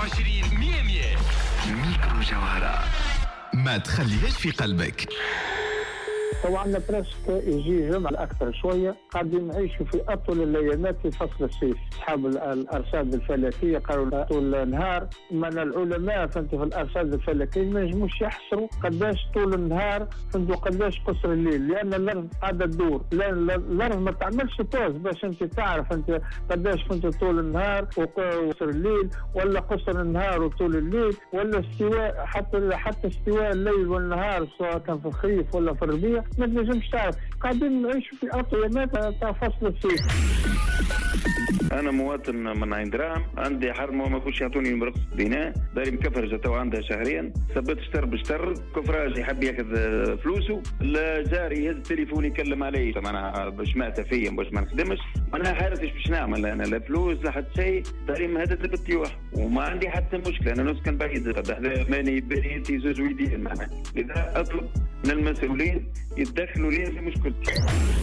25 100 ميكرو جوهرة ما تخليهاش في قلبك. طبعا برسك يجي جمع أكثر شوية، قاعدين نعيشوا في أطول الليالات في فصل الصيف. أصحاب الأرصاد الفلكية قالوا طول النهار، من العلماء فانتوا في الأرصاد الفلكية ما ينجموش يحصروا قداش طول النهار فانتوا قداش قصر الليل، لأن الأرض قاعدة تدور، لأن الأرض ما تعملش باوز باش أنت تعرف أنت قداش كنت طول النهار وقصر الليل، ولا قصر النهار وطول الليل، ولا استواء حتى استواء الليل والنهار سواء كان في الخريف ولا في الربيع ما تنجمش تعرف. قاعدين نعيشوا في أطيمات تاع فصل الصيف. أنا مواطن من عين درام، عندي حرم وما كلش يعطوني مرقص بناء، داري مكفرجة تو عندها شهرين، ثبت شتر بشتر، كفراج يحب ياخذ فلوسه، الجاري يهز التليفون يكلم علي، معناها باش ما فيا باش ما نخدمش، معناها حارتش باش نعمل أنا لا فلوس لا حتى شيء، داري مهدد بالتيوح، وما عندي حتى مشكلة، أنا نسكن بعيد قد ماني بنيتي زوج ويدين معناها، لذا أطلب من المسؤولين يتدخلوا لي في مشكلتي.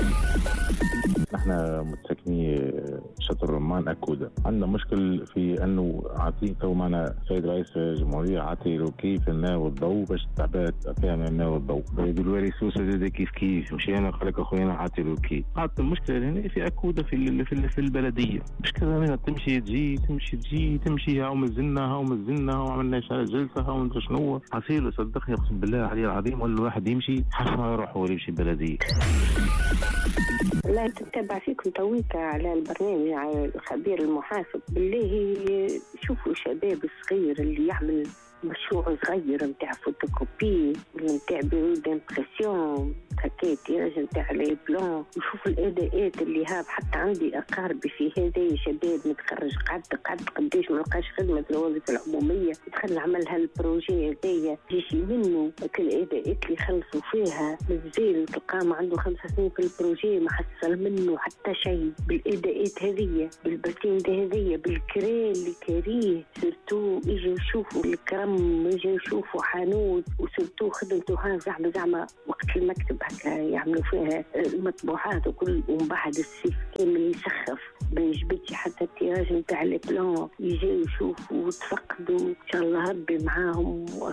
نحن متسكني شطر الرمان أكودة، عندنا مشكل في أنه عاطين تو معنا سيد رئيس الجمهورية عاطي روكي في الماء والضوء باش تعبات فيها من الماء والضوء، يقولوا لي سوسة زاد كيف مشينا قال لك أخويا عاطي روكي. عاطي المشكلة هنا في أكودة في البلدية، مش كذا منها تمشي تمشي هاو مزلنا هاو عملناش على جلسة هاو ندري شنو عصير. صدقني أقسم بالله علي العظيم ولا واحد يمشي حسب ما يروح هو يمشي بلدية. لا تتبع فيكم تويكا على البرنامج على الخبير المحاسب بالله. شوفوا شباب الصغير اللي يعمل مشروع صغير متاع فوتوكوبي متاع بيرو دامبرسيون هكاك يرجع متاع لي بلان، وشوف الاداءات اللي هاب. حتى عندي اقاربي في هذا شباب متخرج قعد قداش ما لقاش خدمه في الوظيفه العموميه، دخل عمل هالبروجي هذايا يجي منه الاداءات اللي خلصوا فيها مازال تلقاه ما عنده 5 سنين في البروجي ما حصل منه حتى شيء. بالاداءات هذيا بالبسين هذيا بالكري اللي كاريه سيرتو يجي يشوفوا الكرم يجي يشوفوا حانوت، وسيرتو خدمته ها زعما وقت المكتب هكا يعملوا فيها المطبوعات وكل، ومن بعد السيف كامل يسخف ما يجبدش حتى التيراج نتاع البلان، يجي يشوفوا وتفقدوا. ان شاء الله ربي معاهم.